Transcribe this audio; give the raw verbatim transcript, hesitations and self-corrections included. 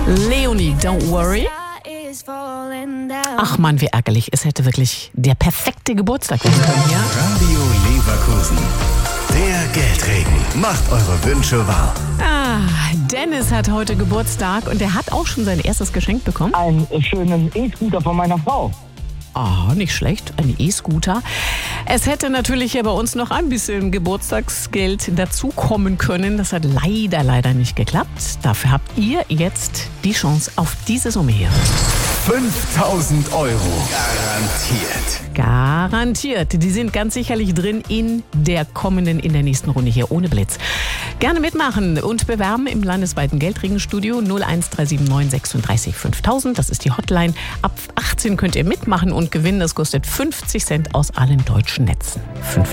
Leonie, don't worry. Ach Mann, wie ärgerlich. Es hätte wirklich der perfekte Geburtstag werden können, ja? Radio Leverkusen. Der Geldregen macht eure Wünsche wahr. Ah, Dennis hat heute Geburtstag und er hat auch schon sein erstes Geschenk bekommen. Einen schönen E-Scooter von meiner Frau. Ah, nicht schlecht, ein E-Scooter. Es hätte natürlich ja bei uns noch ein bisschen Geburtstagsgeld dazukommen können. Das hat leider, leider nicht geklappt. Dafür habt ihr jetzt die Chance auf diese Summe hier. fünftausend Euro. Garantiert. Garantiert. Die sind ganz sicherlich drin in der kommenden, in der nächsten Runde hier ohne Blitz. Gerne mitmachen und bewerben im landesweiten Geldregenstudio null eins drei sieben neun sechsunddreißig fünftausend. Das ist die Hotline. Ab achtzehn könnt ihr mitmachen und gewinnen. Das kostet fünfzig Cent aus allen deutschen Netzen. fünfzig